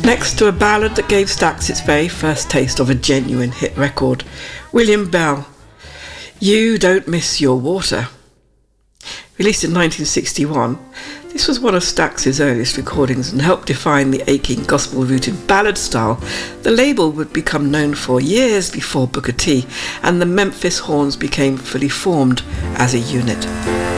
Next to a ballad that gave Stax its very first taste of a genuine hit record, William Bell, You Don't Miss Your Water. Released in 1961, this was one of Stax's earliest recordings and helped define the aching gospel-rooted ballad style the label would become known for years before Booker T and the Memphis Horns became fully formed as a unit.